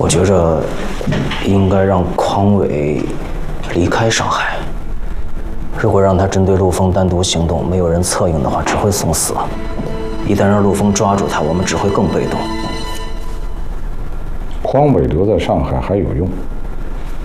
我觉着应该让匡伟离开上海。如果让他针对陆丰单独行动，没有人策应的话，只会送死。一旦让陆丰抓住他，我们只会更被动。 匡伟留在上海还有用？